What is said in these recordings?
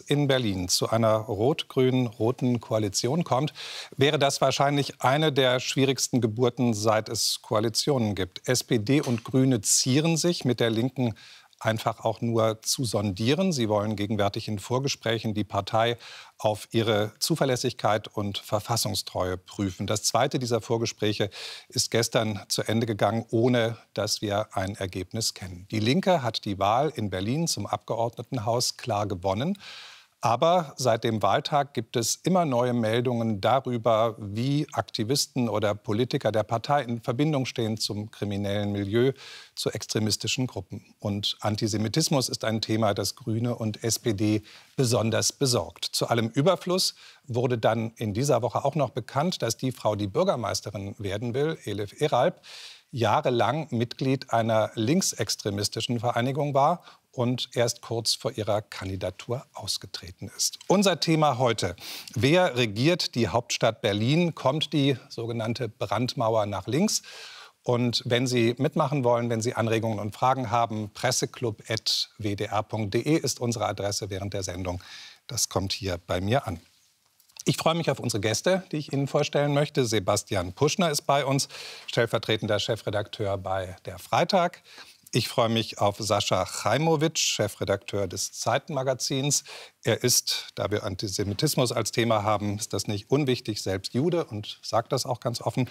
in Berlin zu einer rot-grün-roten Koalition kommt, wäre das wahrscheinlich eine der schwierigsten Geburten, seit es Koalitionen gibt. SPD und Grüne zieren sich mit der Linken einfach auch nur zu sondieren. Sie wollen gegenwärtig in Vorgesprächen die Partei auf ihre Zuverlässigkeit und Verfassungstreue prüfen. Das zweite dieser Vorgespräche ist gestern zu Ende gegangen, ohne dass wir ein Ergebnis kennen. Die Linke hat die Wahl in Berlin zum Abgeordnetenhaus klar gewonnen. Aber seit dem Wahltag gibt es immer neue Meldungen darüber, wie Aktivisten oder Politiker der Partei in Verbindung stehen zum kriminellen Milieu, zu extremistischen Gruppen. Und Antisemitismus ist ein Thema, das Grüne und SPD besonders besorgt. Zu allem Überfluss wurde dann in dieser Woche auch noch bekannt, dass die Frau, die Bürgermeisterin werden will, Elif Eralp, jahrelang Mitglied einer linksextremistischen Vereinigung war und erst kurz vor ihrer Kandidatur ausgetreten ist. Unser Thema heute: Wer regiert die Hauptstadt Berlin? Kommt die sogenannte Brandmauer nach links? Und wenn Sie mitmachen wollen, wenn Sie Anregungen und Fragen haben, presseklub@wdr.de ist unsere Adresse während der Sendung. Das kommt hier bei mir an. Ich freue mich auf unsere Gäste, die ich Ihnen vorstellen möchte. Sebastian Puschner ist bei uns, stellvertretender Chefredakteur bei der Freitag. Ich freue mich auf Sascha Chaimowitsch, Chefredakteur des Zeitenmagazins. Er ist, da wir Antisemitismus als Thema haben, ist das nicht unwichtig, selbst Jude und sagt das auch ganz offen.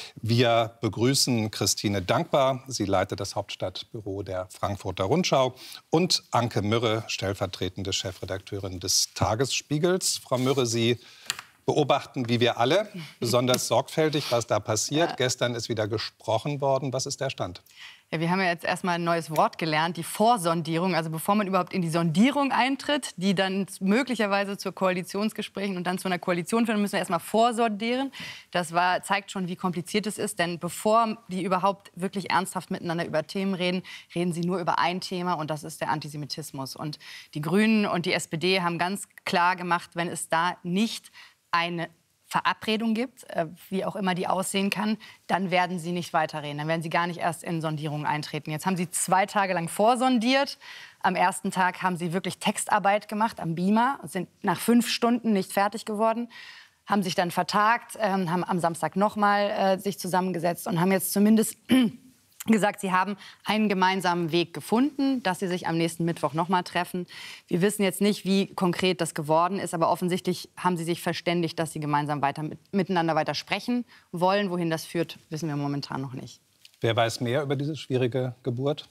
Wir begrüßen Christine Dankbar. Sie leitet das Hauptstadtbüro der Frankfurter Rundschau. Und Anke Mürre, stellvertretende Chefredakteurin des Tagesspiegels. Frau Mürre, Sie beobachten, wie wir alle, besonders sorgfältig, was da passiert. Gestern ist wieder gesprochen worden. Was ist der Stand? Ja, wir haben ja jetzt erstmal ein neues Wort gelernt, die Vorsondierung. Also bevor man überhaupt in die Sondierung eintritt, die dann möglicherweise zu Koalitionsgesprächen und dann zu einer Koalition führen, müssen wir erstmal vorsondieren. Das zeigt schon, wie kompliziert es ist. Denn bevor die überhaupt wirklich ernsthaft miteinander über Themen reden, reden sie nur über ein Thema, und das ist der Antisemitismus. Und die Grünen und die SPD haben ganz klar gemacht, wenn es da nicht eine Verabredung gibt, wie auch immer die aussehen kann, dann werden sie nicht weiterreden. Dann werden sie gar nicht erst in Sondierungen eintreten. Jetzt haben sie 2 Tage lang vorsondiert. Am ersten Tag haben sie wirklich Textarbeit gemacht am Beamer, sind nach 5 Stunden nicht fertig geworden, haben sich dann vertagt, haben am Samstag nochmal sich zusammengesetzt und haben jetzt zumindest gesagt, sie haben einen gemeinsamen Weg gefunden, dass sie sich am nächsten Mittwoch noch mal treffen. Wir wissen jetzt nicht, wie konkret das geworden ist, aber offensichtlich haben sie sich verständigt, dass sie gemeinsam miteinander weiter sprechen wollen. Wohin das führt, wissen wir momentan noch nicht. Wer weiß mehr über diese schwierige Geburt?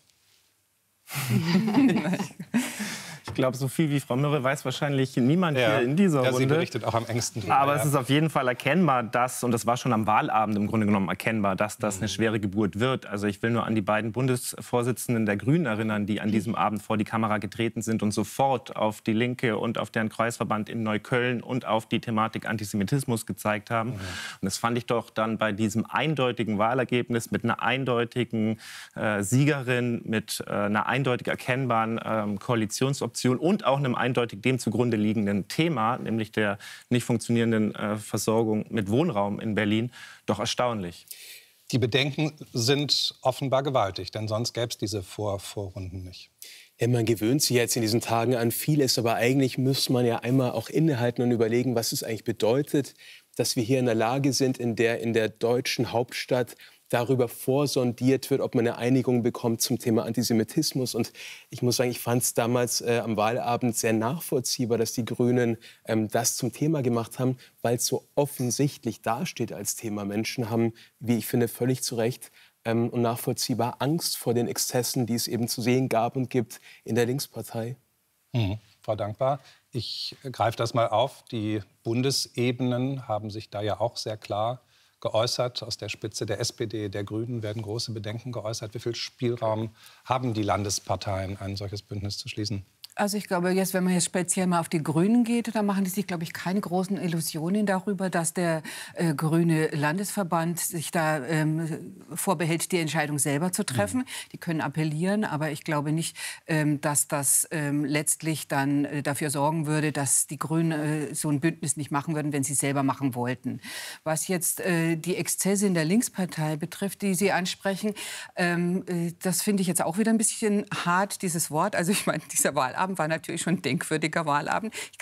Ich glaube, so viel wie Frau Mürre weiß wahrscheinlich niemand hier in dieser Runde. Sie berichtet auch am engsten drüber. Aber es ist auf jeden Fall erkennbar, dass, und das war schon am Wahlabend im Grunde genommen erkennbar, dass das eine schwere Geburt wird. Also ich will nur an die beiden Bundesvorsitzenden der Grünen erinnern, die an diesem Abend vor die Kamera getreten sind und sofort auf die Linke und auf deren Kreisverband in Neukölln und auf die Thematik Antisemitismus gezeigt haben. Und das fand ich doch dann bei diesem eindeutigen Wahlergebnis mit einer eindeutigen Siegerin, mit einer eindeutig erkennbaren Koalitionsoption und auch einem eindeutig dem zugrunde liegenden Thema, nämlich der nicht funktionierenden Versorgung mit Wohnraum in Berlin, doch erstaunlich. Die Bedenken sind offenbar gewaltig, denn sonst gäbe es diese Vorrunden nicht. Ja, man gewöhnt sich jetzt in diesen Tagen an vieles, aber eigentlich muss man ja einmal auch innehalten und überlegen, was es eigentlich bedeutet, dass wir hier in der Lage sind, in der deutschen Hauptstadt darüber vorsondiert wird, ob man eine Einigung bekommt zum Thema Antisemitismus. Und ich muss sagen, ich fand es damals am Wahlabend sehr nachvollziehbar, dass die Grünen das zum Thema gemacht haben, weil es so offensichtlich dasteht als Thema. Menschen haben, wie ich finde, völlig zu Recht und nachvollziehbar Angst vor den Exzessen, die es eben zu sehen gab und gibt in der Linkspartei. Frau Dankbar, ich greife das mal auf. Die Bundesebenen haben sich da ja auch sehr klar geäußert. Aus der Spitze der SPD, der Grünen werden große Bedenken geäußert. Wie viel Spielraum haben die Landesparteien, ein solches Bündnis zu schließen? Also ich glaube, jetzt, wenn man jetzt speziell mal auf die Grünen geht, da machen die sich, glaube ich, keine großen Illusionen darüber, dass der grüne Landesverband sich da vorbehält, die Entscheidung selber zu treffen. Die können appellieren, aber ich glaube nicht, dass das letztlich dann dafür sorgen würde, dass die Grünen so ein Bündnis nicht machen würden, wenn sie es selber machen wollten. Was jetzt die Exzesse in der Linkspartei betrifft, die Sie ansprechen, das finde ich jetzt auch wieder ein bisschen hart, dieses Wort. Also ich meine, dieser Wahlabend war natürlich schon ein denkwürdiger Wahlabend. Ich